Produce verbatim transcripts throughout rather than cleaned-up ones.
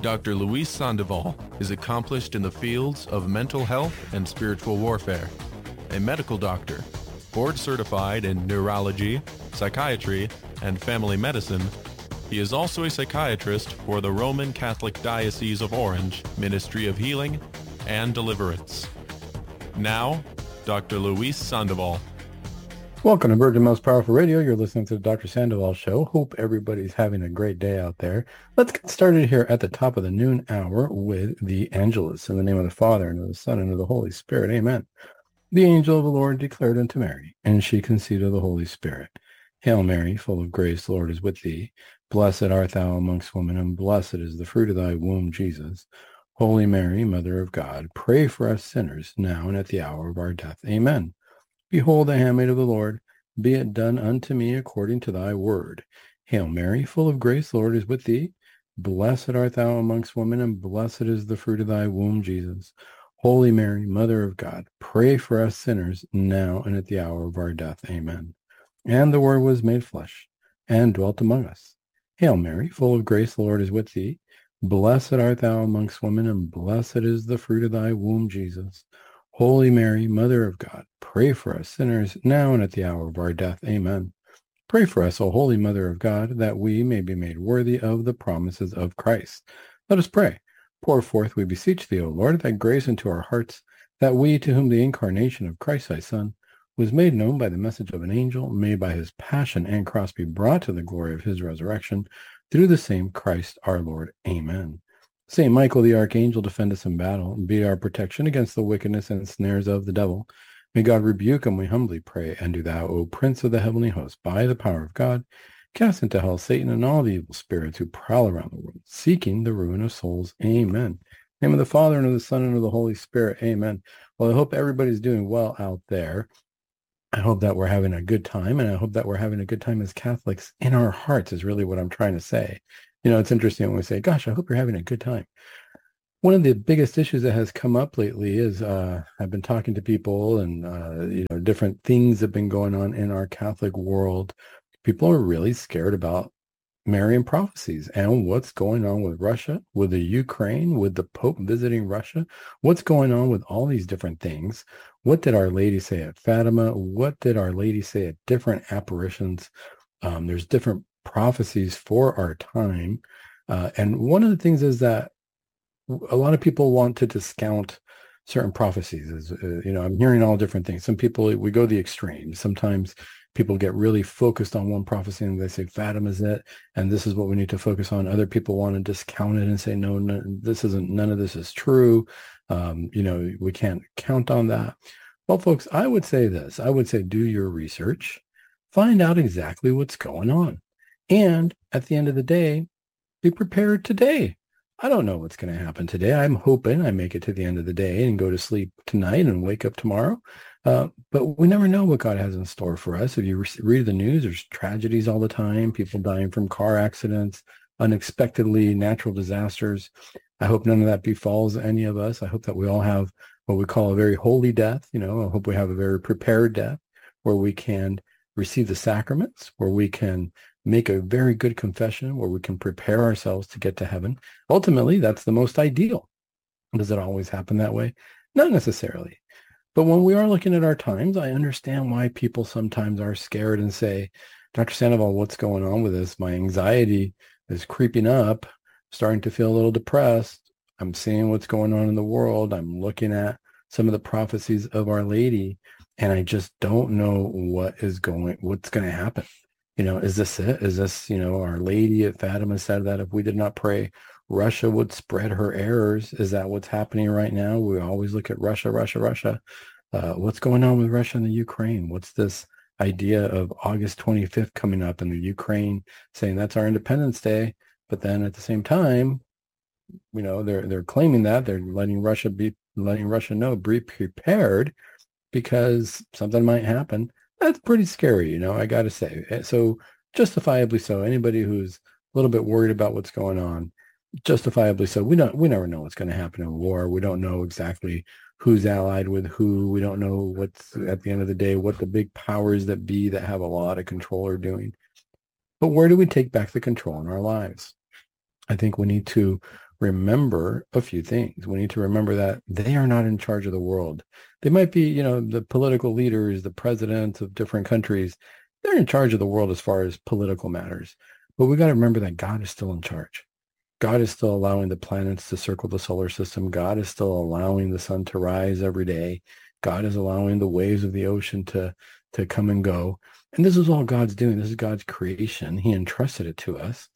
Doctor Luis Sandoval is accomplished in the fields of mental health and spiritual warfare, a medical doctor, board certified in neurology, psychiatry, and family medicine. He is also a psychiatrist for the Roman Catholic Diocese of Orange Ministry of Healing and Deliverance. Now, Doctor Luis Sandoval. Welcome to Virgin Most Powerful Radio. You're listening to the Doctor Sandoval Show. Hope everybody's having a great day out there. Let's get started here at the top of the noon hour with the Angelus. In the name of the Father, and of the Son, and of the Holy Spirit. Amen. The angel of the Lord declared unto Mary, and she conceived of the Holy Spirit. Hail Mary, full of grace, the Lord is with thee. Blessed art thou amongst women, and blessed is the fruit of thy womb, Jesus. Holy Mary, Mother of God, pray for us sinners, now and at the hour of our death. Amen. Behold, the handmaid of the Lord, be it done unto me according to thy word. Hail Mary, full of grace, the Lord is with thee. Blessed art thou amongst women, and blessed is the fruit of thy womb, Jesus. Holy Mary, Mother of God, pray for us sinners, now and at the hour of our death. Amen. And the Word was made flesh, and dwelt among us. Hail Mary, full of grace, the Lord is with thee. Blessed art thou amongst women, and blessed is the fruit of thy womb, Jesus. Holy Mary, Mother of God, pray for us sinners, now and at the hour of our death. Amen. Pray for us, O Holy Mother of God, that we may be made worthy of the promises of Christ. Let us pray. Pour forth, we beseech thee, O Lord, that grace into our hearts, that we, to whom the incarnation of Christ thy Son was made known by the message of an angel, may by his passion and cross be brought to the glory of his resurrection, through the same Christ our Lord. Amen. Saint Michael the Archangel, defend us in battle, and be our protection against the wickedness and snares of the devil. May God rebuke him, we humbly pray. And do thou, O Prince of the heavenly host, by the power of God, cast into hell Satan and all the evil spirits who prowl around the world, seeking the ruin of souls. Amen. In the name of the Father, and of the Son, and of the Holy Spirit. Amen. Well, I hope everybody's doing well out there. I hope that we're having a good time, and I hope that we're having a good time as Catholics in our hearts is really what I'm trying to say. You know, it's interesting when we say, gosh, I hope you're having a good time. One of the biggest issues that has come up lately is uh, I've been talking to people, and, uh, you know, different things have been going on in our Catholic world. People are really scared about Marian prophecies and what's going on with Russia, with the Ukraine, with the Pope visiting Russia. What's going on with all these different things? What did Our Lady say at Fatima? What did Our Lady say at different apparitions? Um, there's different prophecies for our time. Uh, and one of the things is that a lot of people want to discount certain prophecies. Is, uh, you know, I'm hearing all different things. Some people, we go the extremes. Sometimes people get really focused on one prophecy and they say Fatima's it, and this is what we need to focus on. Other people want to discount it and say, no, no, this isn't, none of this is true. Um, you know, we can't count on that. Well, folks, I would say this. I would say do your research, find out exactly what's going on. And at the end of the day, be prepared today. I don't know what's going to happen today. I'm hoping I make it to the end of the day and go to sleep tonight and wake up tomorrow. Uh, but we never know what God has in store for us. If you re- read the news, there's tragedies all the time, people dying from car accidents, unexpectedly natural disasters. I hope none of that befalls any of us. I hope that we all have what we call a very holy death. You know, I hope we have a very prepared death where we can receive the sacraments, where we can make a very good confession, where we can prepare ourselves to get to heaven. Ultimately, that's the most ideal. Does it always happen that way? Not necessarily. But when we are looking at our times, I understand why people sometimes are scared and say, Doctor Sandoval, what's going on with this? My anxiety is creeping up, starting to feel a little depressed. I'm seeing what's going on in the world. I'm looking at some of the prophecies of Our Lady, and I just don't know what is going, what's going to happen. You know, is this it? Is this, you know, Our Lady at Fatima said that if we did not pray, Russia would spread her errors. Is that what's happening right now? We always look at Russia, Russia, Russia. Uh, what's going on with Russia and the Ukraine? What's this idea of August twenty-fifth coming up and the Ukraine saying that's our Independence Day? But then at the same time, you know, they're they're claiming that they're letting Russia be letting Russia know, be prepared because something might happen. That's pretty scary, you know, I got to say. So justifiably so. Anybody who's a little bit worried about what's going on, justifiably so. We don't, we never know what's going to happen in war. We don't know exactly who's allied with who. We don't know what's, at the end of the day, what the big powers that be that have a lot of control are doing. But where do we take back the control in our lives? I think we need to remember a few things. We need to remember that they are not in charge of the world. They might be, you know, the political leaders, the presidents of different countries. They're in charge of the world as far as political matters. But we got to remember that God is still in charge. God is still allowing the planets to circle the solar system. God is still allowing the sun to rise every day. God is allowing the waves of the ocean to, to come and go. And this is all God's doing. This is God's creation. He entrusted it to us.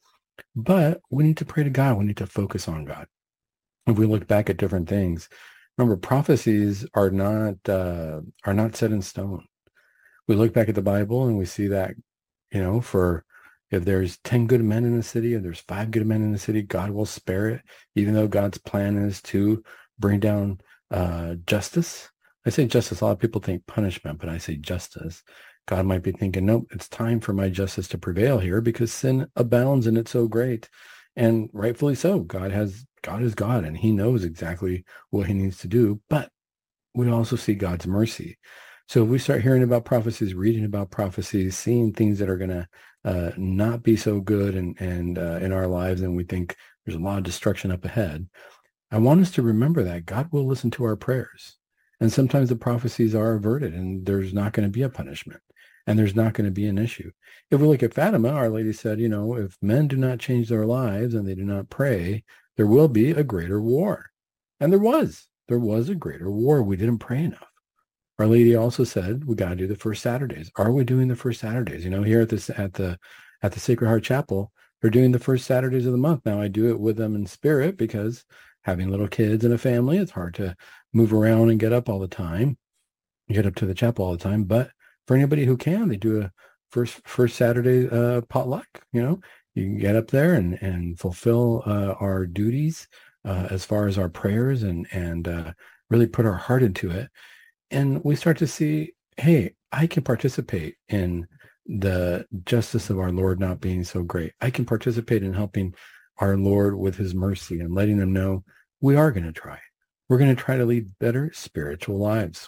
But we need to pray to God. We need to focus on God. If we look back at different things, remember, prophecies are not uh, are not set in stone. We look back at the Bible and we see that, you know, for if there's ten good men in the city, if there's five good men in the city, God will spare it, even though God's plan is to bring down uh, justice. I say justice. A lot of people think punishment, but I say justice. God might be thinking, nope, it's time for my justice to prevail here because sin abounds and it's so great. And rightfully so. God has, God is God and he knows exactly what he needs to do. But we also see God's mercy. So if we start hearing about prophecies, reading about prophecies, seeing things that are going to uh, not be so good and, and uh, in our lives, and we think there's a lot of destruction up ahead, I want us to remember that God will listen to our prayers. And sometimes the prophecies are averted and there's not going to be a punishment. And there's not going to be an issue. If we look at Fatima, Our Lady said, you know, if men do not change their lives and they do not pray, there will be a greater war. And there was. There was a greater war. We didn't pray enough. Our Lady also said, we got to do the first Saturdays. Are we doing the first Saturdays? You know, here at this at the at the Sacred Heart Chapel, they're doing the first Saturdays of the month. Now, I do it with them in spirit because having little kids and a family, it's hard to move around and get up all the time, get up to the chapel all the time. But for anybody who can, they do a first first Saturday uh, potluck. You know, you can get up there and and fulfill uh, our duties uh, as far as our prayers and and uh, really put our heart into it. And we start to see, hey, I can participate in the justice of our Lord not being so great. I can participate in helping our Lord with his mercy and letting them know we are going to try. We're going to try to lead better spiritual lives.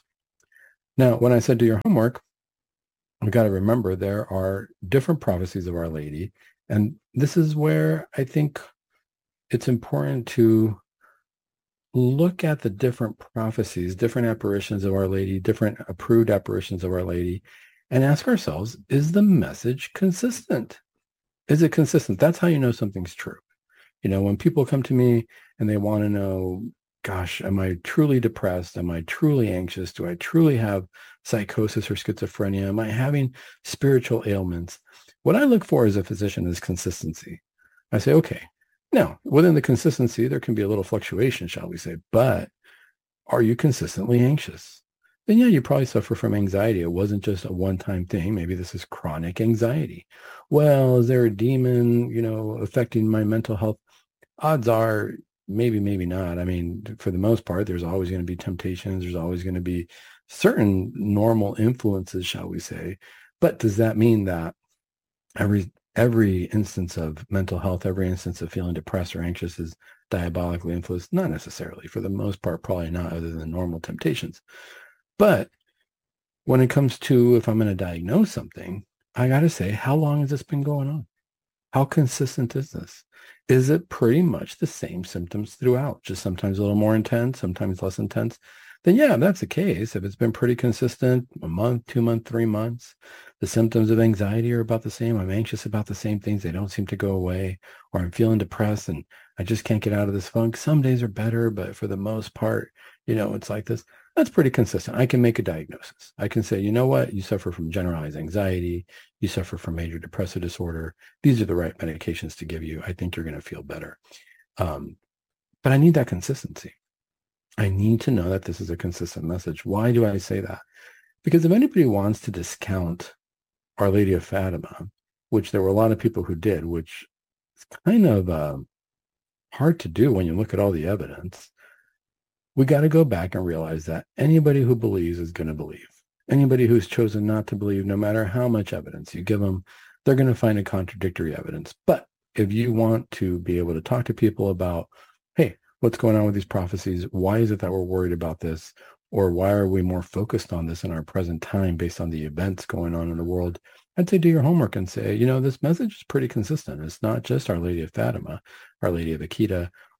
Now, when I said do your homework, we got to remember there are different prophecies of Our Lady. And this is where I think it's important to look at the different prophecies, different apparitions of Our Lady, different approved apparitions of Our Lady, and ask ourselves, is the message consistent? Is it consistent? That's how you know something's true. You know, when people come to me and they want to know, gosh, am I truly depressed? Am I truly anxious? Do I truly have psychosis or schizophrenia? Am I having spiritual ailments? What I look for as a physician is consistency. I say, okay, now within the consistency, there can be a little fluctuation, shall we say, but are you consistently anxious? Then yeah, you probably suffer from anxiety. It wasn't just a one-time thing. Maybe this is chronic anxiety. Well, is there a demon, you know, affecting my mental health? Odds are maybe, maybe not. I mean, for the most part, there's always going to be temptations. There's always going to be certain normal influences, shall we say. But does that mean that every every instance of mental health, every instance of feeling depressed or anxious is diabolically influenced? Not necessarily. For the most part, probably not, other than normal temptations. But when it comes to if I'm going to diagnose something, I got to say, how long has this been going on? How consistent is this? Is it pretty much the same symptoms throughout, just sometimes a little more intense, sometimes less intense? Then yeah, if that's the case, if it's been pretty consistent, a month, two months, three months, the symptoms of anxiety are about the same. I'm anxious about the same things. They don't seem to go away, or I'm feeling depressed and I just can't get out of this funk. Some days are better, but for the most part, you know, it's like this. That's pretty consistent. I can make a diagnosis. I can say, you know what? You suffer from generalized anxiety. You suffer from major depressive disorder. These are the right medications to give you. I think you're going to feel better. Um, but I need that consistency. I need to know that this is a consistent message. Why do I say that? Because if anybody wants to discount Our Lady of Fatima, which there were a lot of people who did, which is kind of uh, hard to do when you look at all the evidence, we got to go back and realize that anybody who believes is going to believe. Anybody who's chosen not to believe, no matter how much evidence you give them, they're going to find a contradictory evidence. But if you want to be able to talk to people about, hey, what's going on with these prophecies? Why is it that we're worried about this? Or why are we more focused on this in our present time based on the events going on in the world? I'd say do your homework and say, you know, this message is pretty consistent. It's not just Our Lady of Fatima, Our Lady of Akita,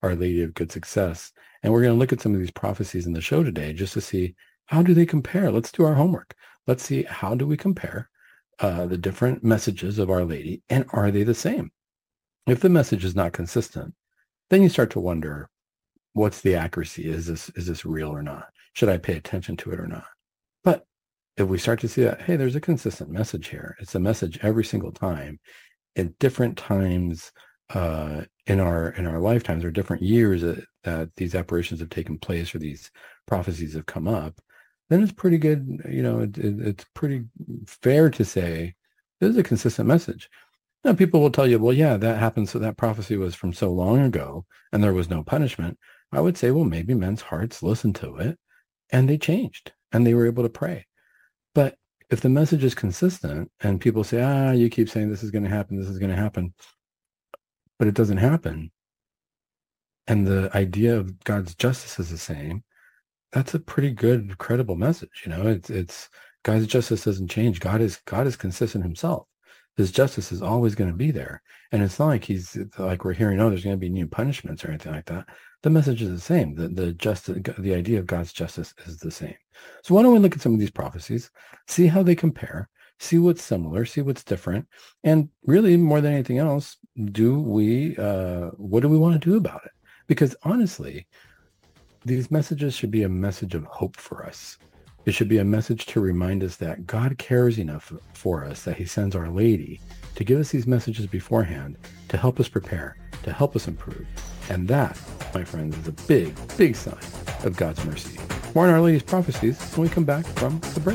Our Lady of Good Success. And we're going to look at some of these prophecies in the show today just to see how do they compare. Let's do our homework. Let's see how do we compare uh, the different messages of Our Lady, and are they the same? If the message is not consistent, then you start to wonder, what's the accuracy? Is this is this real or not? Should I pay attention to it or not? But if we start to see that, hey, there's a consistent message here. It's a message every single time at different times uh, in our in our lifetimes or different years that, that these apparitions have taken place or these prophecies have come up, then it's pretty good. You know, it, it, it's pretty fair to say this is a consistent message. Now, people will tell you, well, yeah, that happened. So that prophecy was from so long ago and there was no punishment. I would say, well, maybe men's hearts listened to it and they changed and they were able to pray. But if the message is consistent and people say, ah, you keep saying this is going to happen, this is going to happen, but it doesn't happen, and the idea of God's justice is the same, that's a pretty good, credible message. You know, it's it's God's justice doesn't change. God is God is consistent himself. His justice is always going to be there. And it's not like he's like we're hearing, oh, there's going to be new punishments or anything like that. The message is the same. The the justice, the idea of God's justice is the same. So why don't we look at some of these prophecies, see how they compare, see what's similar, see what's different, and really more than anything else, do we uh, what do we want to do about it? Because honestly, these messages should be a message of hope for us. It should be a message to remind us that God cares enough for us that he sends Our Lady to give us these messages beforehand, to help us prepare, to help us improve. And that, my friends, is a big, big sign of God's mercy. More on Our Lady's prophecies when we come back from the break.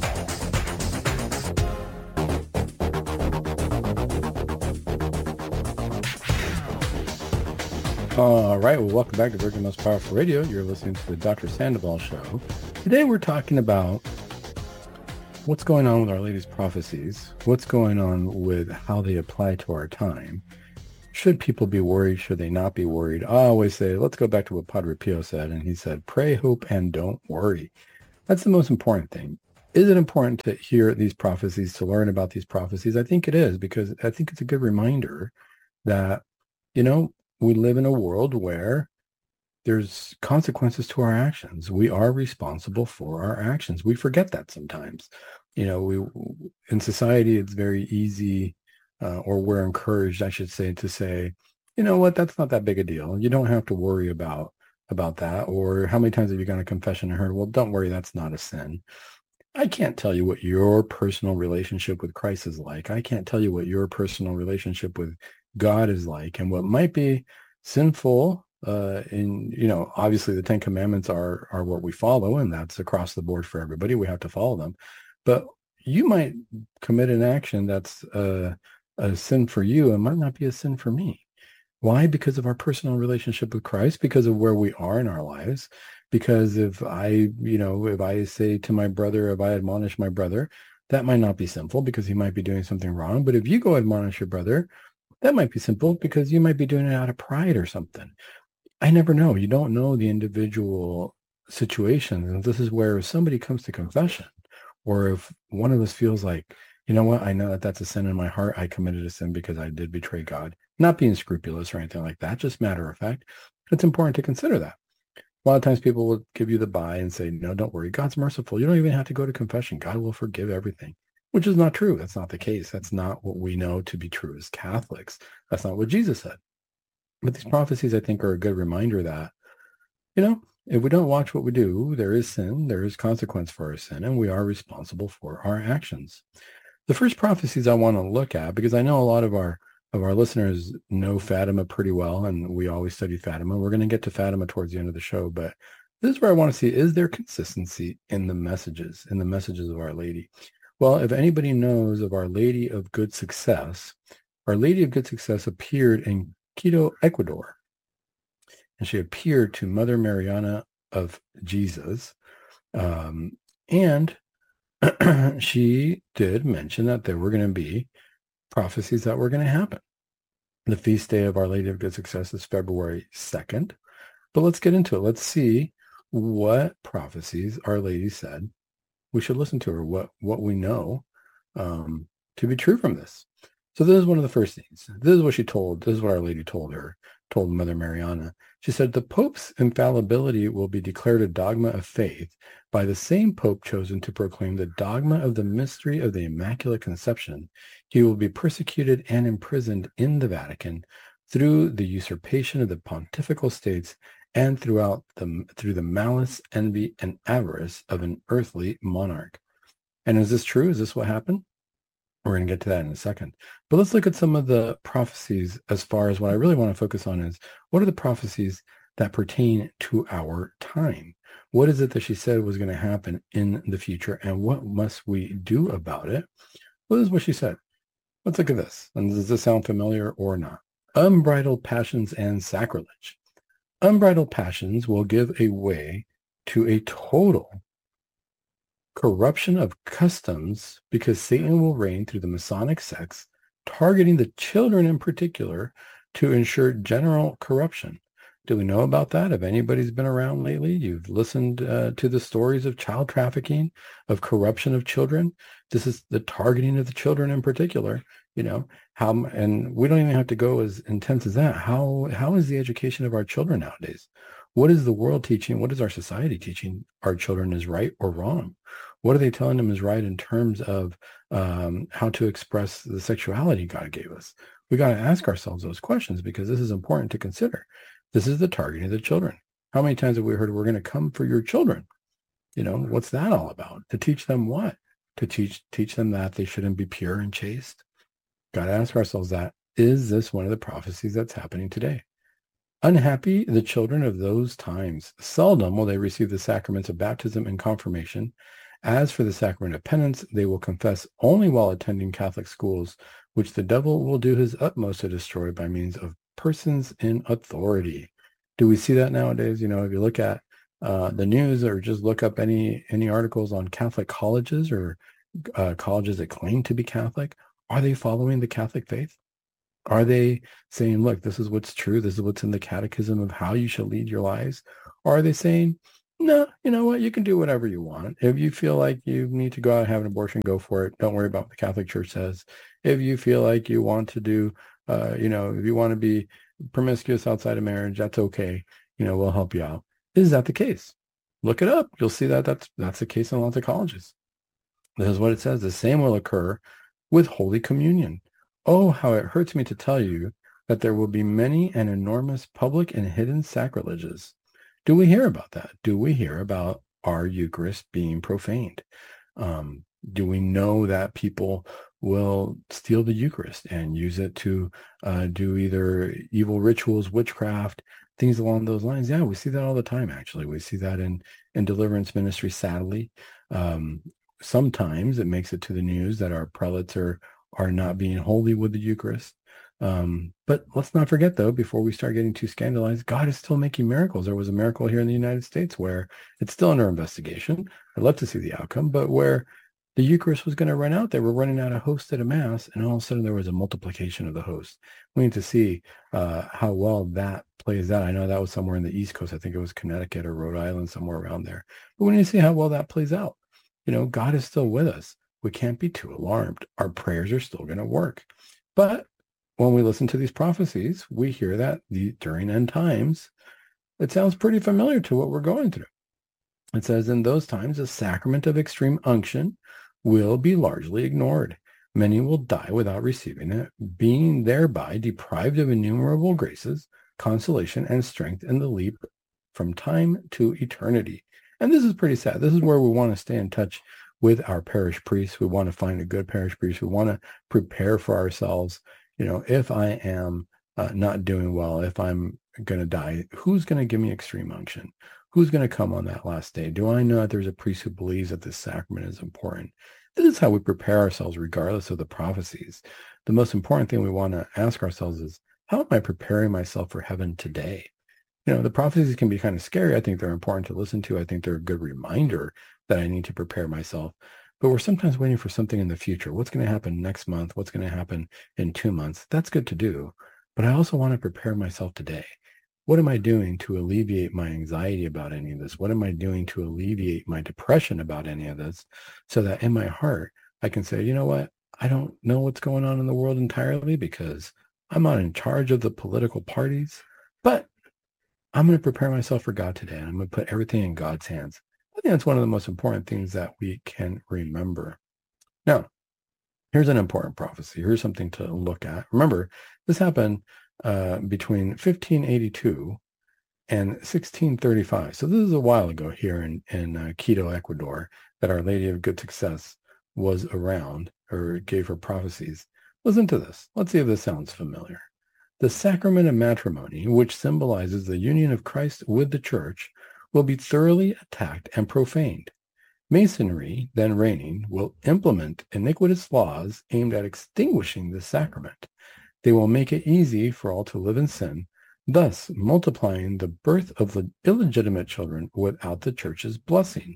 All right, well, welcome back to Virgin Most Powerful Radio. You're listening to the Doctor Sandoval Show. Today we're talking about what's going on with Our Lady's prophecies, what's going on with how they apply to our time. Should people be worried? Should they not be worried? I always say, let's go back to what Padre Pio said, and he said, pray, hope, and don't worry. That's the most important thing. Is it important to hear these prophecies, to learn about these prophecies? I think it is, because I think it's a good reminder that, you know, we live in a world where there's consequences to our actions. We are responsible for our actions. We forget that sometimes. You know, we in society, it's very easy, uh, or we're encouraged, I should say, to say, you know what, that's not that big a deal. You don't have to worry about about that. Or how many times have you gone to confession and heard, well, don't worry, that's not a sin. I can't tell you what your personal relationship with Christ is like. I can't tell you what your personal relationship with God is like, and what might be sinful. Uh, in, you know, obviously the Ten Commandments are are what we follow, and that's across the board for everybody. We have to follow them. But you might commit an action that's uh, a sin for you and might not be a sin for me. Why? Because of our personal relationship with Christ, because of where we are in our lives. Because if I, you know, if I say to my brother, if I admonish my brother, that might not be sinful because he might be doing something wrong. But if you go admonish your brother, that might be simple because you might be doing it out of pride or something. I never know. You don't know the individual situations. And this is where if somebody comes to confession, or if one of us feels like, you know what, I know that that's a sin in my heart. I committed a sin because I did betray God. Not being scrupulous or anything like that, just matter of fact. It's important to consider that. A lot of times people will give you the bye and say, no, don't worry. God's merciful. You don't even have to go to confession. God will forgive everything. Which is not true. That's not the case. That's not what we know to be true as Catholics. That's not what Jesus said. But these prophecies, I think, are a good reminder that, you know, if we don't watch what we do, there is sin, there is consequence for our sin, and we are responsible for our actions. The first prophecies I want to look at, because I know a lot of our of our listeners know Fatima pretty well, and we always study Fatima. We're going to get to Fatima towards the end of the show, but this is where I want to see, is there consistency in the messages, in the messages of Our Lady? Well, if anybody knows of Our Lady of Good Success, Our Lady of Good Success appeared in Quito, Ecuador, and she appeared to Mother Mariana of Jesus, um, and she did mention that there were going to be prophecies that were going to happen. The feast day of Our Lady of Good Success is February second, but let's get into it. Let's see what prophecies Our Lady said we should listen to her, what what we know um, to be true from this. So this is one of the first things. This is what she told, this is what Our Lady told her told Mother Mariana. She said, the Pope's infallibility will be declared a dogma of faith by the same Pope chosen to proclaim the dogma of the mystery of the Immaculate Conception. He will be persecuted and imprisoned in the Vatican through the usurpation of the pontifical states and throughout the, through the malice, envy, and avarice of an earthly monarch. And is this true? Is this what happened? We're going to get to that in a second. But let's look at some of the prophecies as far as what I really want to focus on is what are the prophecies that pertain to our time? What is it that she said was going to happen in the future, and what must we do about it? Well, this is what she said. Let's look at this. And does this sound familiar or not? Unbridled passions and sacrilege. Unbridled passions will give a way to a total corruption of customs because Satan will reign through the Masonic sects, targeting the children in particular to ensure general corruption. Do we know about that? If anybody's been around lately, you've listened uh, to the stories of child trafficking, of corruption of children. This is the targeting of the children in particular, you know, how, and we don't even have to go as intense as that. How, how is the education of our children nowadays? What is the world teaching? What is our society teaching our children is right or wrong? What are they telling them is right in terms of um, how to express the sexuality God gave us? We got to ask ourselves those questions because this is important to consider. This is the targeting of the children. How many times have we heard we're going to come for your children? You know, what's that all about? To teach them what? To teach teach them that they shouldn't be pure and chaste? Got to ask ourselves that. Is this one of the prophecies that's happening today? Unhappy the children of those times. Seldom will they receive the sacraments of baptism and confirmation. As for the sacrament of penance, they will confess only while attending Catholic schools, which the devil will do his utmost to destroy by means of persons in authority. Do we see that nowadays? You know, if you look at uh, the news or just look up any any articles on Catholic colleges or uh, colleges that claim to be Catholic, are they following the Catholic faith? Are they saying, look, this is what's true, this is what's in the catechism of how you should lead your lives? Or are they saying, no, you know what, you can do whatever you want. If you feel like you need to go out and have an abortion, go for it. Don't worry about what the Catholic Church says. If you feel like you want to do, uh, you know, if you want to be promiscuous outside of marriage, that's okay. You know, we'll help you out. Is that the case? Look it up. You'll see that that's, that's the case in lots of colleges. This is what it says. The same will occur with Holy Communion. Oh, how it hurts me to tell you that there will be many and enormous public and hidden sacrileges. Do we hear about that? Do we hear about our Eucharist being profaned? Um, do we know that people will steal the Eucharist and use it to uh, do either evil rituals, witchcraft, things along those lines? Yeah, we see that all the time, actually. We see that in, in deliverance ministry, sadly. Um, sometimes it makes it to the news that our prelates are are not being holy with the Eucharist. Um, but let's not forget, though, before we start getting too scandalized, God is still making miracles. There was a miracle here in the United States where it's still under investigation. I'd love to see the outcome, but where the Eucharist was going to run out, they were running out of hosts at a mass, and all of a sudden there was a multiplication of the host. We need to see uh, how well that plays out. I know that was somewhere in the East Coast. I think it was Connecticut or Rhode Island, somewhere around there. But we need to see how well that plays out. You know, God is still with us. We can't be too alarmed. Our prayers are still going to work. But when we listen to these prophecies, we hear that the, during end times, it sounds pretty familiar to what we're going through. It says, in those times, the sacrament of extreme unction will be largely ignored. Many will die without receiving it, being thereby deprived of innumerable graces, consolation, and strength in the leap from time to eternity. And this is pretty sad. This is where we want to stay in touch with our parish priests. We want to find a good parish priest. We want to prepare for ourselves. You know, if I am uh, not doing well, if I'm going to die, who's going to give me extreme unction? Who's going to come on that last day? Do I know that there's a priest who believes that this sacrament is important? This is how we prepare ourselves regardless of the prophecies. The most important thing we want to ask ourselves is, how am I preparing myself for heaven today? You know, the prophecies can be kind of scary. I think they're important to listen to. I think they're a good reminder that I need to prepare myself. But we're sometimes waiting for something in the future. What's going to happen next month? What's going to happen in two months? That's good to do. But I also want to prepare myself today. What am I doing to alleviate my anxiety about any of this? What am I doing to alleviate my depression about any of this? So that in my heart, I can say, you know what? I don't know what's going on in the world entirely because I'm not in charge of the political parties. But I'm going to prepare myself for God today, and I'm going to put everything in God's hands. I think that's one of the most important things that we can remember. Now, here's an important prophecy. Here's something to look at. Remember, this happened uh, between fifteen eighty-two and sixteen thirty-five. So this is a while ago here in, in uh, Quito, Ecuador, that Our Lady of Good Success was around or gave her prophecies. Listen to this. Let's see if this sounds familiar. The sacrament of matrimony, which symbolizes the union of Christ with the church, will be thoroughly attacked and profaned. Masonry, then reigning, will implement iniquitous laws aimed at extinguishing this sacrament. They will make it easy for all to live in sin, thus multiplying the birth of illegitimate children without the church's blessing.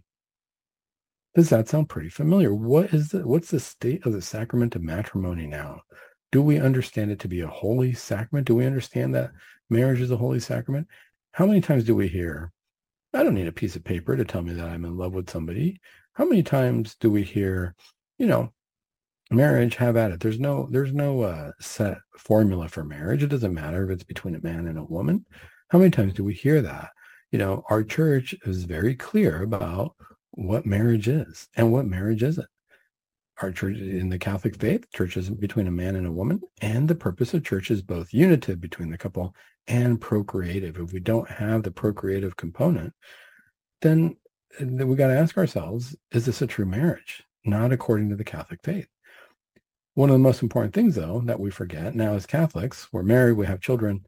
Does that sound pretty familiar? What is the, what's the state of the sacrament of matrimony now? Do we understand it to be a holy sacrament? Do we understand that marriage is a holy sacrament? How many times do we hear, I don't need a piece of paper to tell me that I'm in love with somebody? How many times do we hear, you know, marriage, have at it. There's no, there's no uh, set formula for marriage. It doesn't matter if it's between a man and a woman. How many times do we hear that? You know, our church is very clear about what marriage is and what marriage isn't. Our church in the Catholic faith, church is between a man and a woman, and the purpose of church is both unitive between the couple and procreative. If we don't have the procreative component, then, then we got to ask ourselves, is this a true marriage? Not according to the Catholic faith. One of the most important things, though, that we forget now as Catholics, we're married, we have children.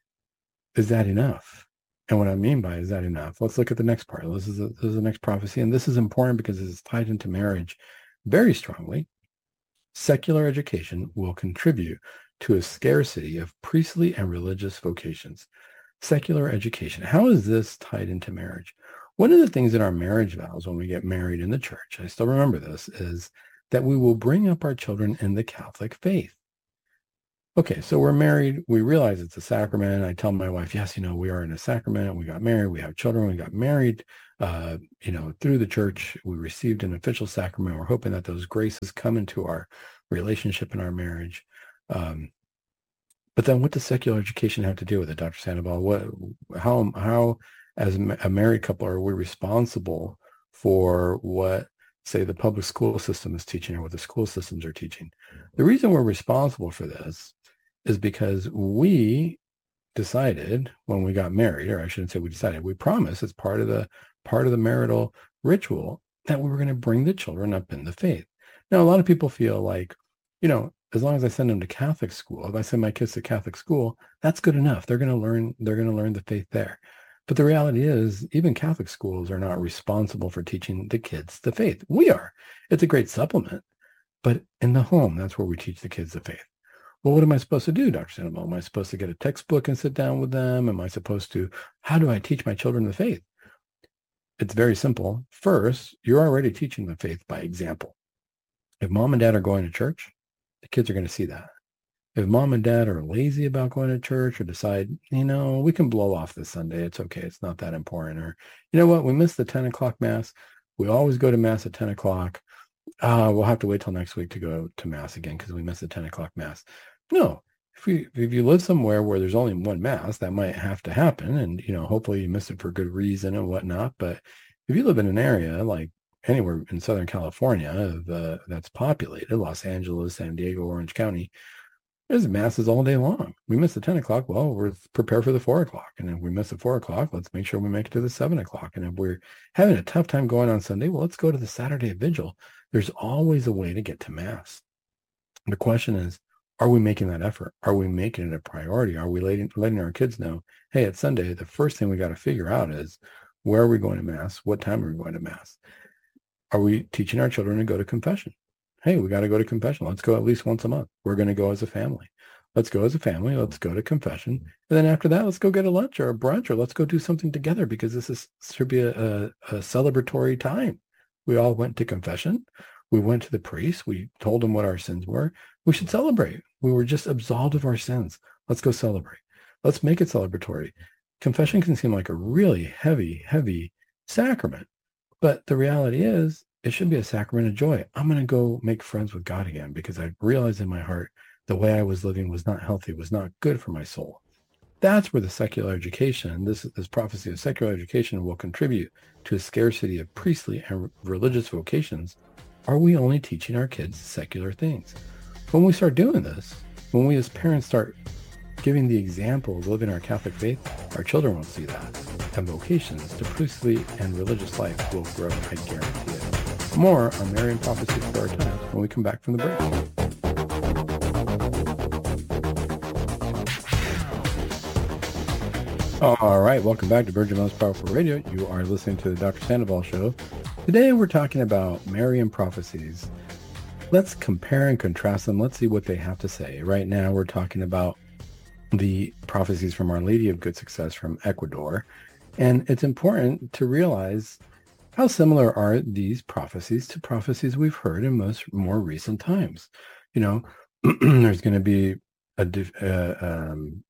Is that enough? And what I mean by is that enough? Let's look at the next part. This is, a, this is the next prophecy, and this is important because it's tied into marriage very strongly. Secular education will contribute to a scarcity of priestly and religious vocations. Secular education. How is this tied into marriage? One of the things in our marriage vows when we get married in the church, I still remember this, is that we will bring up our children in the Catholic faith. Okay, so we're married. We realize it's a sacrament. I tell my wife, yes, you know, we are in a sacrament. We got married. We have children. We got married. Uh, you know, through the church, we received an official sacrament. We're hoping that those graces come into our relationship and our marriage. Um, but then what does secular education have to do with it, Doctor Sandoval? What, how, how, as a married couple, are we responsible for what, say, the public school system is teaching or what the school systems are teaching? The reason we're responsible for this is because we decided when we got married, or I shouldn't say we decided, we promised as part of the part of the marital ritual that we were going to bring the children up in the faith. Now, a lot of people feel like, you know, as long as I send them to Catholic school, if I send my kids to Catholic school, that's good enough. They're going to learn, they're going to learn the faith there. But the reality is, even Catholic schools are not responsible for teaching the kids the faith. We are. It's a great supplement. But in the home, that's where we teach the kids the faith. Well, what am I supposed to do, Doctor Sandoval? Am I supposed to get a textbook and sit down with them? Am I supposed to, how do I teach my children the faith? It's very simple. First, you're already teaching the faith by example. If mom and dad are going to church, the kids are going to see that. If mom and dad are lazy about going to church or decide, you know, we can blow off this Sunday. It's okay. It's not that important. Or, you know what? We missed the ten o'clock mass. We always go to mass at ten o'clock. Uh, we'll have to wait till next week to go to mass again because we missed the ten o'clock mass. No. If, we, if you live somewhere where there's only one mass, that might have to happen. And, you know, hopefully you miss it for good reason and whatnot. But if you live in an area like anywhere in Southern California uh, that's populated, Los Angeles, San Diego, Orange County, there's masses all day long. We miss the ten o'clock. Well, we're prepared for the four o'clock. And if we miss the four o'clock, let's make sure we make it to the seven o'clock. And if we're having a tough time going on Sunday, well, let's go to the Saturday vigil. There's always a way to get to mass. The question is, are we making that effort? Are we making it a priority? Are we letting, letting our kids know, hey, it's Sunday. The first thing we got to figure out is, where are we going to mass? What time are we going to mass? Are we teaching our children to go to confession? Hey, we got to go to confession. Let's go at least once a month. We're going to go as a family. Let's go as a family. Let's go to confession. And then after that, let's go get a lunch or a brunch, or let's go do something together, because this is should be a, a, a celebratory time. We all went to confession. We went to the priest. We told him what our sins were. We should celebrate. We were just absolved of our sins. Let's go celebrate. Let's make it celebratory. Confession can seem like a really heavy, heavy sacrament. But the reality is, it should be a sacrament of joy. I'm going to go make friends with God again because I realized in my heart the way I was living was not healthy, was not good for my soul. That's where the secular education, this, this prophecy of secular education will contribute to a scarcity of priestly and religious vocations. Are we only teaching our kids secular things? When we start doing this, when we as parents start giving the example of living our Catholic faith, our children will see that. And vocations to priestly and religious life will grow, I guarantee it. More on Marian prophecies for our time when we come back from the break. All right, welcome back to Virgin Most Powerful Radio. You are listening to the Doctor Sandoval Show. Today we're talking about Marian prophecies. Let's compare and contrast them. Let's see what they have to say. Right now we're talking about the prophecies from Our Lady of Good Success from Ecuador. And it's important to realize how similar are these prophecies to prophecies we've heard in most more recent times. You know, there's going to be a, uh, um,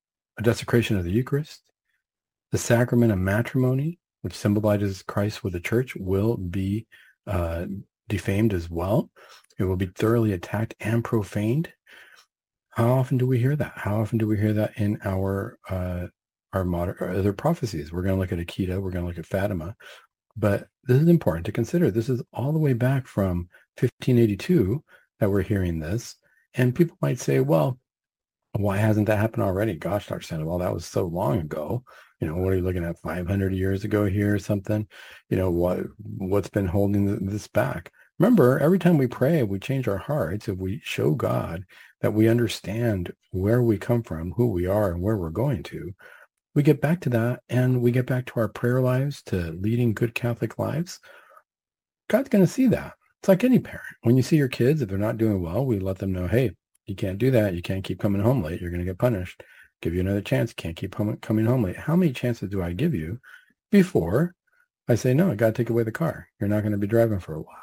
a desecration of the Eucharist. The sacrament of matrimony, which symbolizes Christ with the church, will be uh, defamed as well. It will be thoroughly attacked and profaned. How often do we hear that? How often do we hear that in our uh, our modern or other prophecies? We're going to look at Akita. We're going to look at Fatima. But this is important to consider. This is all the way back from fifteen eighty-two that we're hearing this. And people might say, well, why hasn't that happened already? Gosh, Doctor Sandoval, that was so long ago. You know, what are you looking at, five hundred years ago here or something? You know, what, what's been holding this back? Remember, every time we pray, we change our hearts. If we show God that we understand where we come from, who we are, and where we're going to, we get back to that, and we get back to our prayer lives, to leading good Catholic lives. God's going to see that. It's like any parent. When you see your kids, if they're not doing well, we let them know, hey, you can't do that. You can't keep coming home late. You're going to get punished. Give you another chance. You can't keep home, coming home late. How many chances do I give you before I say, no, I got to take away the car. You're not going to be driving for a while.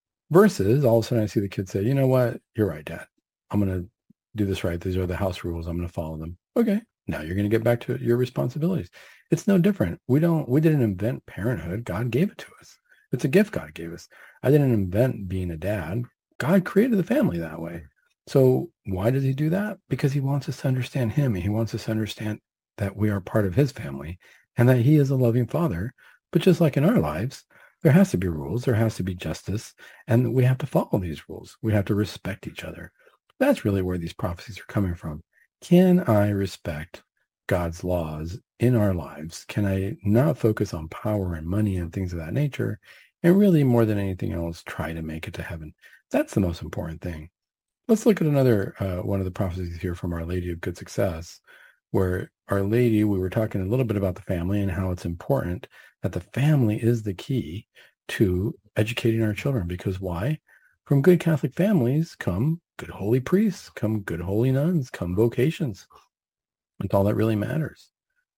Versus all of a sudden I see the kid say, you know what? You're right, Dad. I'm going to do this right. These are the house rules. I'm going to follow them. Okay. Now you're going to get back to your responsibilities. It's no different. We don't, we didn't invent parenthood. God gave it to us. It's a gift God gave us. I didn't invent being a dad. God created the family that way. So why does he do that? Because he wants us to understand him. He wants us to understand that we are part of his family and that he is a loving father. But just like in our lives, there has to be rules. There has to be justice. And we have to follow these rules. We have to respect each other. That's really where these prophecies are coming from. Can I respect God's laws in our lives? Can I not focus on power and money and things of that nature? And really, more than anything else, try to make it to heaven. That's the most important thing. Let's look at another uh, one of the prophecies here from Our Lady of Good Success, where Our Lady, we were talking a little bit about the family and how it's important that the family is the key to educating our children. Because why? From good Catholic families come good holy priests, come good holy nuns, come vocations. That's all that really matters.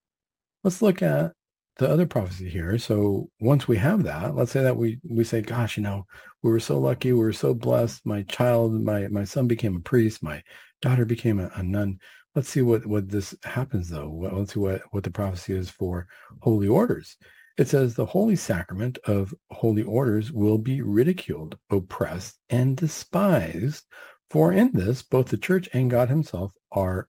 Let's look at the other prophecy here. So once we have that, let's say that we we say, gosh, you know, we were so lucky, we were so blessed. My child, my my son became a priest, my daughter became a, a nun. Let's see what, what this happens, though. Let's see what, what the prophecy is for holy orders. It says the holy sacrament of holy orders will be ridiculed, oppressed, and despised. For in this, both the church and God himself are,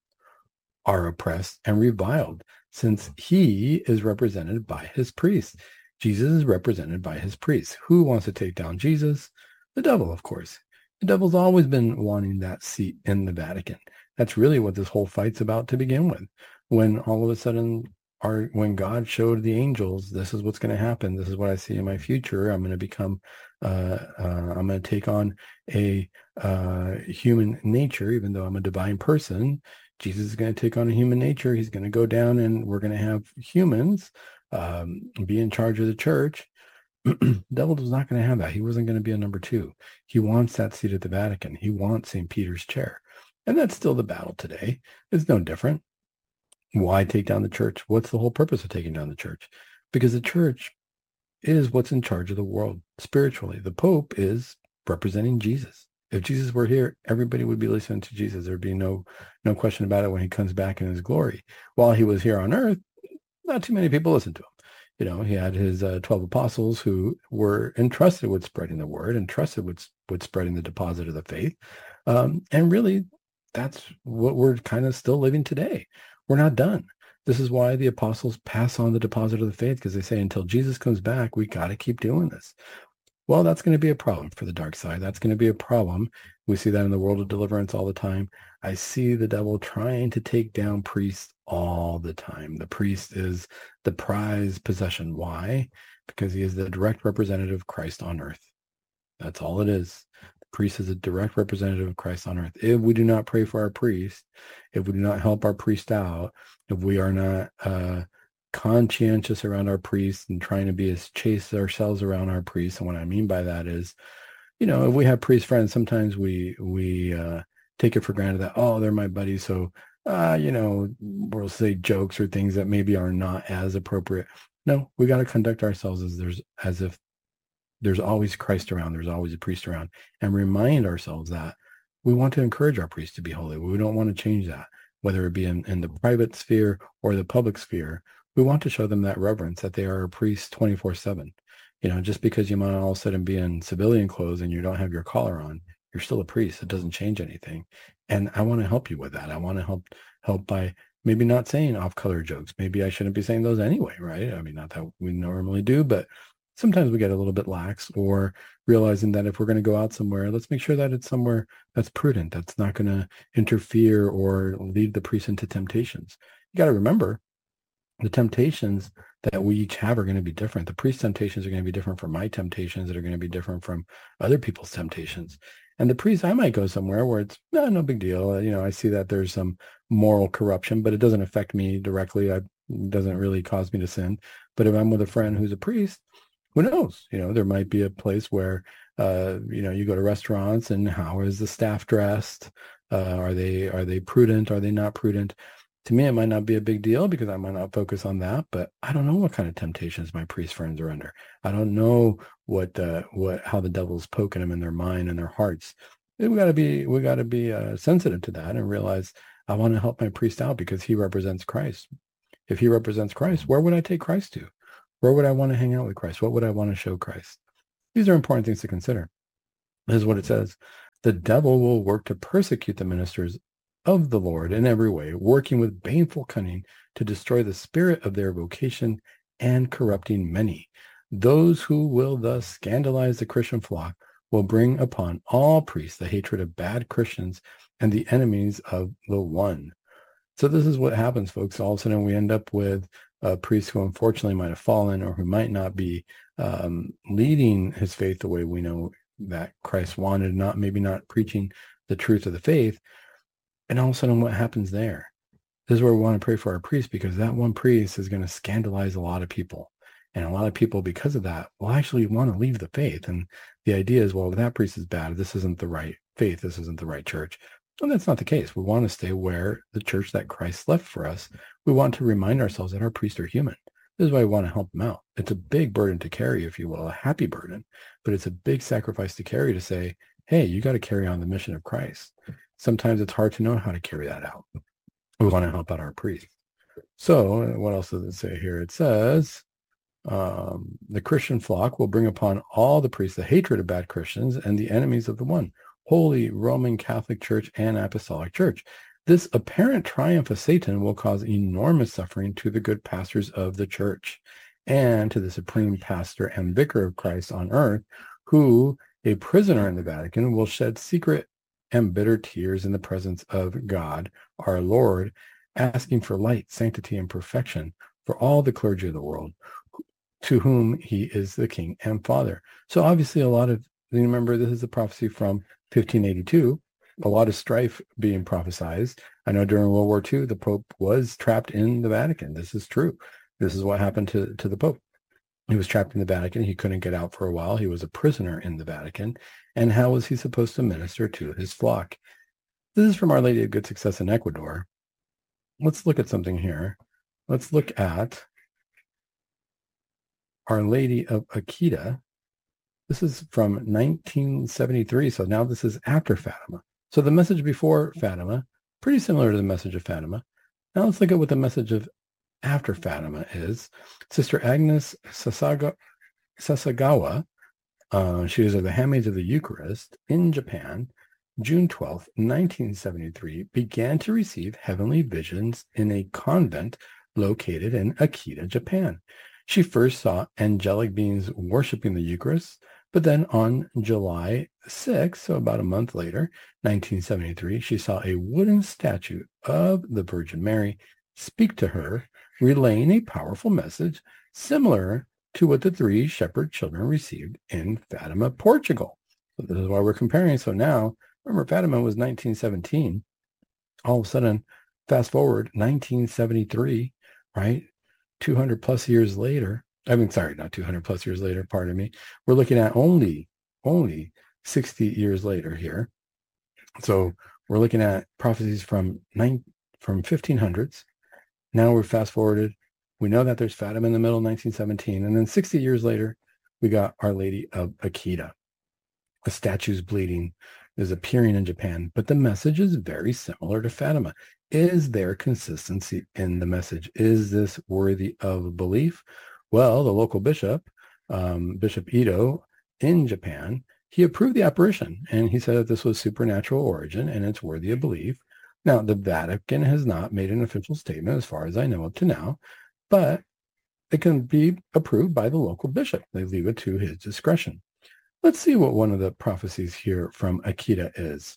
are oppressed and reviled, since he is represented by his priests. Jesus is represented by his priests. Who wants to take down Jesus? The devil, of course. The devil's always been wanting that seat in the Vatican. That's really what this whole fight's about to begin with. When all of a sudden, our, when God showed the angels, this is what's going to happen. This is what I see in my future. I'm going to become, uh, uh, I'm going to take on a uh, human nature, even though I'm a divine person. Jesus is going to take on a human nature. He's going to go down and we're going to have humans um, be in charge of the church. The devil was not going to have that. He wasn't going to be a number two. He wants that seat at the Vatican. He wants Saint Peter's chair. And that's still the battle today. It's no different. Why take down the church? What's the whole purpose of taking down the church? Because the church is what's in charge of the world spiritually. The Pope is representing Jesus. If Jesus were here, everybody would be listening to Jesus. There'd be no no question about it when he comes back in his glory. While he was here on earth, not too many people listened to him. You know, he had his uh, twelve apostles who were entrusted with spreading the word, entrusted with, with spreading the deposit of the faith. Um, and really, that's what we're kind of still living today. we're not done. This is why the apostles pass on the deposit of the faith, because they say until Jesus comes back, we got to keep doing this. Well, that's going to be a problem for the dark side. That's going to be a problem. We see that in the world of deliverance all the time. I see the devil trying to take down priests all the time. The priest is the prized possession. Why? Because he is the direct representative of Christ on earth. That's all it is. The priest is a direct representative of Christ on earth. If we do not pray for our priest, if we do not help our priest out, if we are not uh, conscientious around our priests and trying to be as chaste ourselves around our priests, and what I mean by that is, you know, if we have priest friends, sometimes we we uh, take it for granted that, oh, they're my buddies, so uh, you know, we'll say jokes or things that maybe are not as appropriate. No, we got to conduct ourselves as there's as if there's always Christ around, there's always a priest around, and remind ourselves that we want to encourage our priests to be holy. We don't want to change that, whether it be in, in the private sphere or the public sphere. We want to show them that reverence, that they are a priest twenty-four seven. You know, just because you might all of a sudden be in civilian clothes and you don't have your collar on, you're still a priest. It doesn't change anything. And I want to help you with that. I want to help help by maybe not saying off-color jokes. Maybe I shouldn't be saying those anyway, right? I mean, not that we normally do, but sometimes we get a little bit lax, or realizing that if we're going to go out somewhere, let's make sure that it's somewhere that's prudent, that's not going to interfere or lead the priest into temptations. You got to remember, the temptations that we each have are going to be different. The priest's temptations are going to be different from my temptations, that are going to be different from other people's temptations. And the priest, I might go somewhere where it's no, no big deal. You know, I see that there's some moral corruption, but it doesn't affect me directly. I, it doesn't really cause me to sin. But if I'm with a friend who's a priest, who knows? You know, there might be a place where, uh, you know, you go to restaurants and how is the staff dressed? Uh, are they are they prudent? Are they not prudent? To me, it might not be a big deal because I might not focus on that, but I don't know what kind of temptations my priest friends are under. I don't know what uh, what how the devil's poking them in their mind and their hearts. We got to be we got to be uh, sensitive to that and realize I want to help my priest out because he represents Christ. If he represents Christ, where would I take Christ to? Where would I want to hang out with Christ? What would I want to show Christ? These are important things to consider. This is what it says. The devil will work to persecute the ministers of the Lord in every way, working with baneful cunning to destroy the spirit of their vocation and corrupting many. Those who will thus scandalize the Christian flock will bring upon all priests the hatred of bad Christians and the enemies of the one. So this is what happens, folks. All of a sudden we end up with a priest who unfortunately might have fallen or who might not be um, leading his faith the way we know that Christ wanted, not maybe not preaching the truth of the faith. And all of a sudden what happens there? This is where we want to pray for our priest, because that one priest is going to scandalize a lot of people. And a lot of people, because of that, will actually want to leave the faith. And the idea is, well, that priest is bad. This isn't the right faith. This isn't the right church. And that's not the case. We want to stay where the church that Christ left for us. We want to remind ourselves that our priests are human. This is why we want to help them out. It's a big burden to carry, if you will, a happy burden, but it's a big sacrifice to carry to say, hey, you got to carry on the mission of Christ. Sometimes it's hard to know how to carry that out. We want to help out our priests. So what else does it say here? It says, um, the Christian flock will bring upon all the priests the hatred of bad Christians and the enemies of the one, Holy Roman Catholic Church and Apostolic Church. This apparent triumph of Satan will cause enormous suffering to the good pastors of the church and to the supreme pastor and vicar of Christ on earth, who, a prisoner in the Vatican, will shed secret and bitter tears in the presence of God, our Lord, asking for light, sanctity, and perfection for all the clergy of the world, to whom he is the King and Father. So obviously a lot of, remember, this is a prophecy from fifteen eighty-two, a lot of strife being prophesized. I know during World War Two, the Pope was trapped in the Vatican. This is true. This is what happened to, to the Pope. He was trapped in the Vatican. He couldn't get out for a while. He was a prisoner in the Vatican. And how was he supposed to minister to his flock? This is from Our Lady of Good Success in Ecuador. Let's look at something here. Let's look at Our Lady of Akita. This is from nineteen seventy-three. So now this is after Fatima. So the message before Fatima, pretty similar to the message of Fatima. Now let's look at what the message of after Fatima is. Sister Agnes Sasaga, Sasagawa, uh, she is of the Handmaids of the Eucharist in Japan. June twelfth, nineteen seventy-three, began to receive heavenly visions in a convent located in Akita, Japan. She first saw angelic beings worshiping the Eucharist, but then on July sixth, so about a month later, nineteen seventy-three, she saw a wooden statue of the Virgin Mary speak to her, relaying a powerful message similar to what the three shepherd children received in Fatima, Portugal. So this is why we're comparing. So now, remember, Fatima was nineteen seventeen. All of a sudden, fast forward, nineteen seventy-three, right? two hundred plus years later. I mean, sorry, not two hundred plus years later, pardon me. We're looking at only, only sixty years later here. So we're looking at prophecies from nine, from fifteen hundreds. Now we're fast forwarded. We know that there's Fatima in the middle, nineteen seventeen. And then sixty years later, we got Our Lady of Akita. A statue's bleeding is appearing in Japan, but the message is very similar to Fatima. Is there consistency in the message? Is this worthy of belief? Well, the local bishop, um, Bishop Ito in Japan, he approved the apparition, and he said that this was supernatural origin and it's worthy of belief. Now, the Vatican has not made an official statement as far as I know up to now, but it can be approved by the local bishop. They leave it to his discretion. Let's see what one of the prophecies here from Akita is.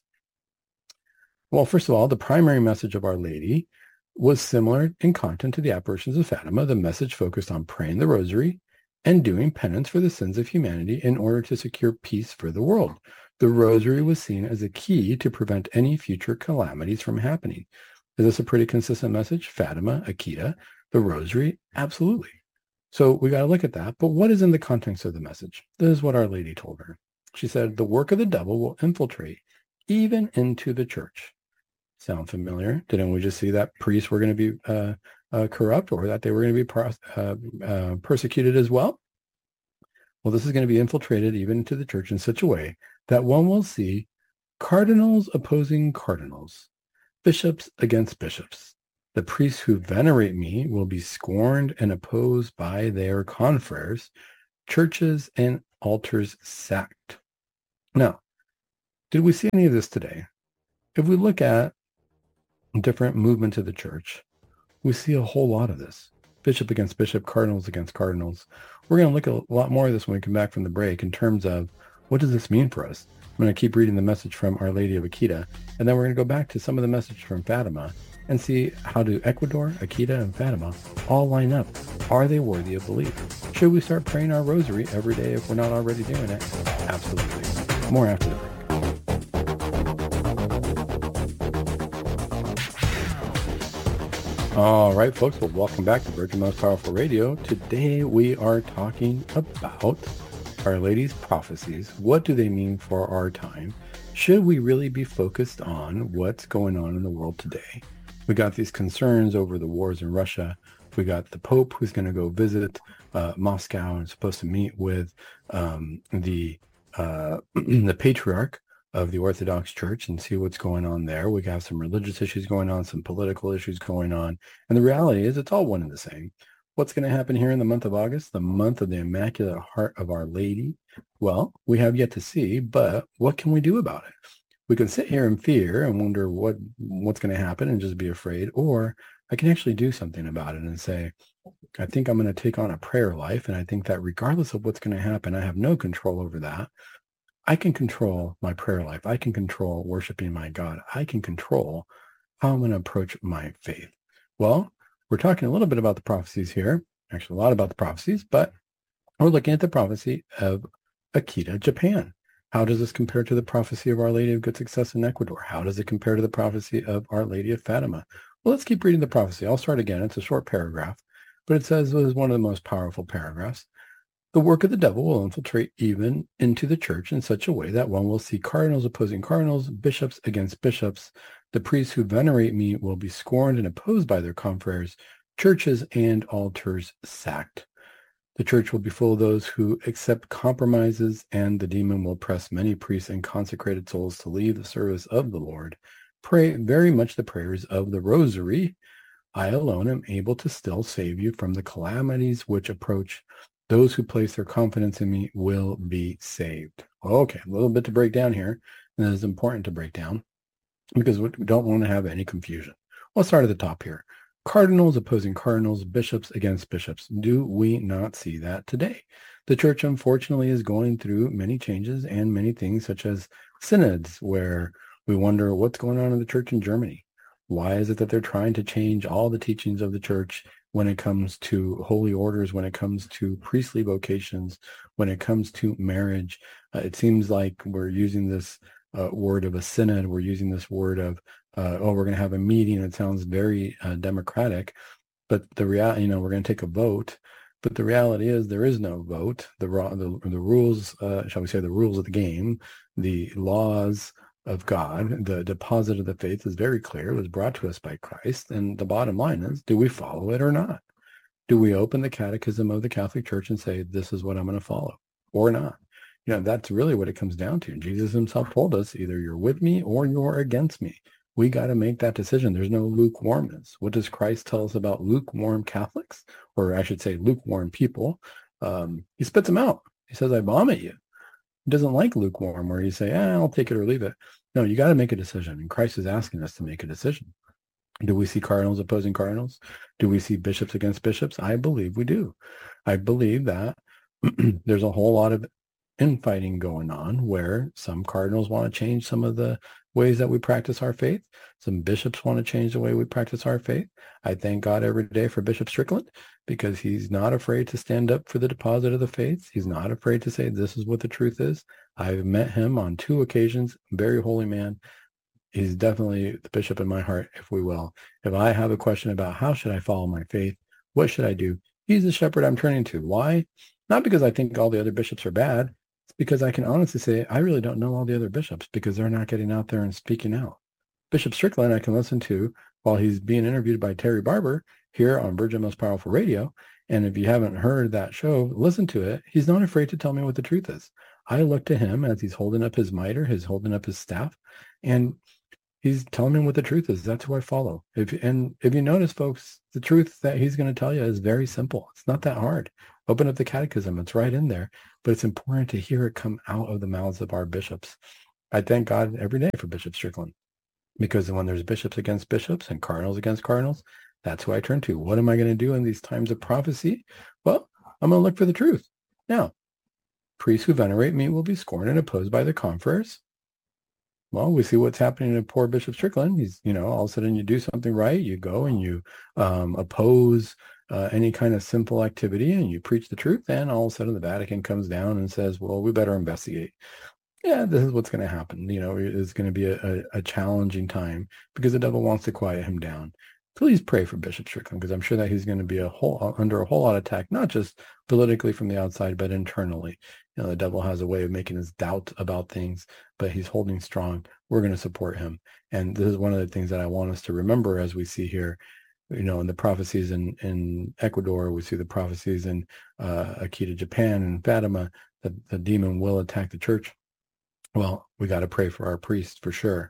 Well, first of all, the primary message of Our Lady was similar in content to the apparitions of Fatima. The message focused on praying the rosary and doing penance for the sins of humanity in order to secure peace for the world. The rosary was seen as a key to prevent any future calamities from happening. Is this a pretty consistent message? Fatima, Akita, the rosary? Absolutely. So we got to look at that. But what is in the context of the message? This is what Our Lady told her. She said, the work of the devil will infiltrate even into the church. Sound familiar? Didn't we just see that priests were going to be uh, uh, corrupt, or that they were going to be per- uh, uh, persecuted as well? Well, this is going to be infiltrated even into the church in such a way that one will see cardinals opposing cardinals, bishops against bishops. The priests who venerate me will be scorned and opposed by their confreres, churches and altars sacked. Now, did we see any of this today? If we look at different movements of the church, we see a whole lot of this. Bishop against bishop, cardinals against cardinals. We're going to look at a lot more of this when we come back from the break in terms of what does this mean for us? I'm going to keep reading the message from Our Lady of Akita, and then we're going to go back to some of the message from Fatima and see how do Ecuador, Akita, and Fatima all line up. Are they worthy of belief? Should we start praying our rosary every day if we're not already doing it? Absolutely. More after the break. All right, folks. Well, welcome back to Virgin Most Powerful Radio. Today we are talking about Our Lady's prophecies. What do they mean for our time? Should we really be focused on what's going on in the world today? We got these concerns over the wars in Russia. We got the Pope who's going to go visit uh, Moscow and supposed to meet with um, the uh, the patriarch of the Orthodox Church and see what's going on there. We have some religious issues going on, some political issues going on. And the reality is it's all one and the same. What's going to happen here in the month of August, the month of the Immaculate Heart of Our Lady? Well, we have yet to see, but what can we do about it? We can sit here in fear and wonder what what's going to happen and just be afraid, or I can actually do something about it and say, I think I'm going to take on a prayer life, and I think that regardless of what's going to happen, I have no control over that. I can control my prayer life. I can control worshiping my God. I can control how I'm going to approach my faith. Well, we're talking a little bit about the prophecies here, actually a lot about the prophecies, but we're looking at the prophecy of Akita, Japan. How does this compare to the prophecy of Our Lady of Good Success in Ecuador? How does it compare to the prophecy of Our Lady of Fatima? Well, let's keep reading the prophecy. I'll start again. It's a short paragraph, but it says it is one of the most powerful paragraphs. The work of the devil will infiltrate even into the church in such a way that one will see cardinals opposing cardinals, bishops against bishops. The priests who venerate me will be scorned and opposed by their confreres, churches and altars sacked. The church will be full of those who accept compromises, and the demon will press many priests and consecrated souls to leave the service of the Lord. Pray very much the prayers of the rosary. I alone am able to still save you from the calamities which approach. Those who place their confidence in me will be saved. Okay, a little bit to break down here. and it is important to break down because we don't want to have any confusion. Let's start at the top here. Cardinals opposing cardinals, bishops against bishops. Do we not see that today? The church, unfortunately, is going through many changes and many things such as synods, where we wonder what's going on in the church in Germany. Why is it that they're trying to change all the teachings of the church when it comes to holy orders, when it comes to priestly vocations, when it comes to marriage? Uh, it seems like we're using this uh, word of a synod. We're using this word of Uh, oh, we're going to have a meeting. It sounds very uh, democratic, but the reality, you know, we're going to take a vote. But the reality is there is no vote. The the, the rules, uh, shall we say, the rules of the game, the laws of God, the deposit of the faith is very clear. It was brought to us by Christ. And the bottom line is, do we follow it or not? Do we open the catechism of the Catholic Church and say, this is what I'm going to follow or not? You know, that's really what it comes down to. Jesus himself told us, either you're with me or you're against me. We got to make that decision. There's no lukewarmness. What does Christ tell us about lukewarm Catholics? Or I should say lukewarm people. Um, he spits them out. He says, I vomit you. He doesn't like lukewarm where you say, eh, I'll take it or leave it. No, you got to make a decision. And Christ is asking us to make a decision. Do we see cardinals opposing cardinals? Do we see bishops against bishops? I believe we do. I believe that there's a whole lot of infighting going on where some cardinals want to change some of the ways that we practice our faith. Some bishops want to change the way we practice our faith. I thank God every day for Bishop Strickland because he's not afraid to stand up for the deposit of the faith. He's not afraid to say this is what the truth is. I've met him on two occasions, very holy man. He's definitely the bishop in my heart, if we will. If I have a question about how should I follow my faith, what should I do? He's the shepherd I'm turning to. Why? Not because I think all the other bishops are bad. Because I can honestly say, I really don't know all the other bishops because they're not getting out there and speaking out. Bishop Strickland, I can listen to while he's being interviewed by Terry Barber here on Virgin Most Powerful Radio. And if you haven't heard that show, listen to it. He's not afraid to tell me what the truth is. I look to him as he's holding up his mitre, he's holding up his staff, and he's telling me what the truth is. That's who I follow. If, and if you notice, folks, the truth that he's going to tell you is very simple. It's not that hard. Open up the catechism. It's right in there. But it's important to hear it come out of the mouths of our bishops. I thank God every day for Bishop Strickland. Because when there's bishops against bishops and cardinals against cardinals, that's who I turn to. What am I going to do in these times of prophecy? Well, I'm going to look for the truth. Now, priests who venerate me will be scorned and opposed by the confreres. Well, we see what's happening to poor Bishop Strickland. He's, you know, all of a sudden you do something right, you go and you um, oppose uh, any kind of sinful activity and you preach the truth, and all of a sudden the Vatican comes down and says, well, we better investigate. Yeah, this is what's going to happen. You know, it's going to be a, a, a challenging time because the devil wants to quiet him down. Please pray for Bishop Strickland because I'm sure that he's going to be a whole under a whole lot of attack, not just politically from the outside, but internally. You know, the devil has a way of making us doubt about things, but he's holding strong. We're going to support him. And this is one of the things that I want us to remember as we see here, you know, in the prophecies in, in Ecuador, we see the prophecies in uh, Akita, Japan, and Fatima, that the demon will attack the church. Well, we got to pray for our priests for sure.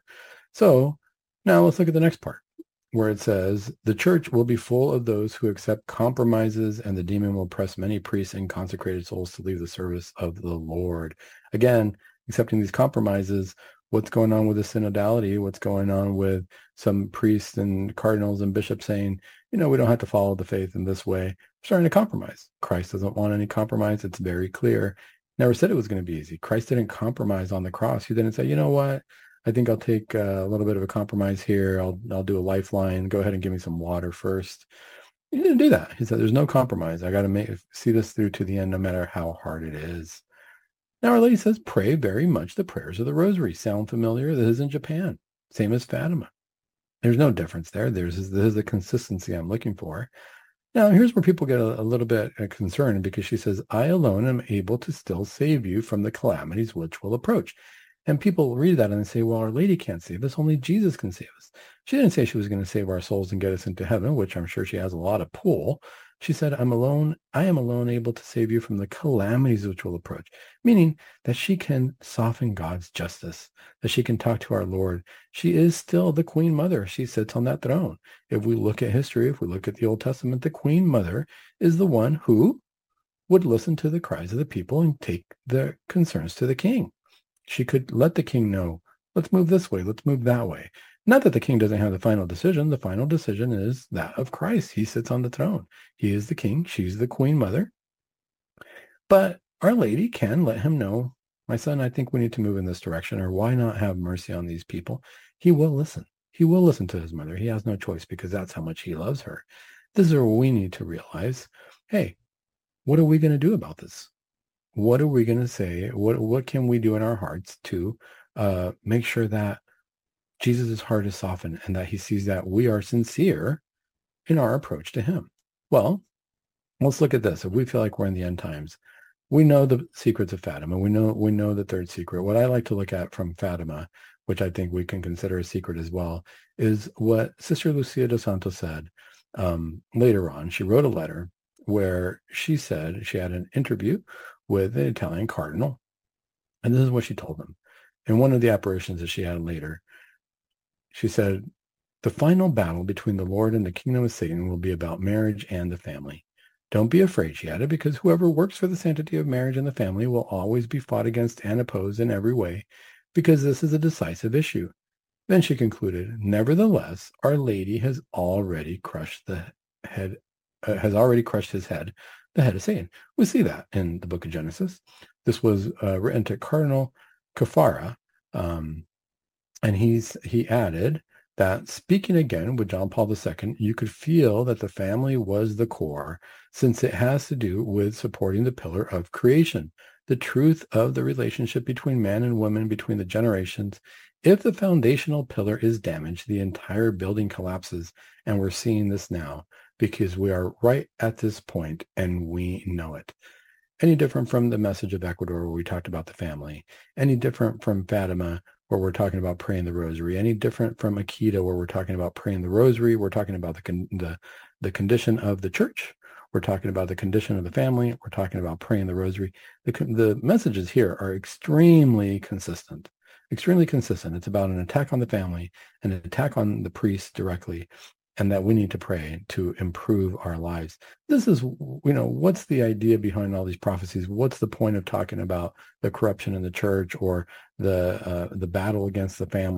So now let's look at the next part, where it says, the church will be full of those who accept compromises, and the demon will press many priests and consecrated souls to leave the service of the Lord. Again, accepting these compromises, what's going on with the synodality, what's going on with some priests and cardinals and bishops saying, you know, we don't have to follow the faith in this way. We're starting to compromise. Christ doesn't want any compromise. It's very clear. Never said it was going to be easy. Christ didn't compromise on the cross. He didn't say, you know what? I think I'll take a little bit of a compromise here. I'll I'll do a lifeline. Go ahead and give me some water first. He didn't do that. He said, there's no compromise. I got to make see this through to the end, no matter how hard it is. Now, Our Lady says, pray very much the prayers of the Rosary. Sound familiar? This is in Japan. Same as Fatima. There's no difference there. There's this is the consistency I'm looking for. Now, here's where people get a, a little bit concerned because she says, I alone am able to still save you from the calamities which will approach. And people read that and they say, well, Our Lady can't save us. Only Jesus can save us. She didn't say she was going to save our souls and get us into heaven, which I'm sure she has a lot of pull. She said, I'm alone. I am alone able to save you from the calamities which will approach, meaning that she can soften God's justice, that she can talk to our Lord. She is still the Queen Mother. She sits on that throne. If we look at history, if we look at the Old Testament, the Queen Mother is the one who would listen to the cries of the people and take their concerns to the king. She could let the king know Let's move this way. Let's move that way. Not that the king doesn't have the final decision. The final decision is that of Christ. He sits on the throne. He is the king. She's the queen mother. But Our Lady can let him know, my son, I think we need to move in this direction, or why not have mercy on these people? He will listen. He will listen to his mother. He has no choice because that's how much he loves her. This is where we need to realize, hey, what are we going to do about this? What are we going to say? What, what can we do in our hearts to uh, make sure that Jesus' heart is softened and that he sees that we are sincere in our approach to him? Well, let's look at this. If we feel like we're in the end times, we know the secrets of Fatima. We know we know the third secret. What I like to look at from Fatima, which I think we can consider a secret as well, is what Sister Lucia dos Santos said um, later on. She wrote a letter where she said she had an interview with an Italian cardinal, and this is what she told him. In one of the apparitions that she had later, she said, the final battle between the Lord and the kingdom of Satan will be about marriage and the family. Don't be afraid, she added, because whoever works for the sanctity of marriage and the family will always be fought against and opposed in every way, because this is a decisive issue. Then she concluded, nevertheless, Our Lady has already crushed the head, uh, has already crushed his head, the head of Satan. We see that in the book of Genesis. This was uh, written to Cardinal Caffarra, um, and he's he added that speaking again with John Paul the Second, you could feel that the family was the core, since it has to do with supporting the pillar of creation, the truth of the relationship between man and woman, between the generations. If the foundational pillar is damaged, the entire building collapses, and we're seeing this now because we are right at this point and we know it. Any different from the message of Ecuador where we talked about the family, any different from Fatima where we're talking about praying the rosary, any different from Akita where we're talking about praying the rosary, we're talking about the, con- the, the condition of the church, we're talking about the condition of the family, we're talking about praying the rosary. The, the messages here are extremely consistent, extremely consistent. It's about an attack on the family, an attack on the priest directly, and that we need to pray to improve our lives. This is, you know, what's the idea behind all these prophecies? What's the point of talking about the corruption in the church or the uh, the battle against the family?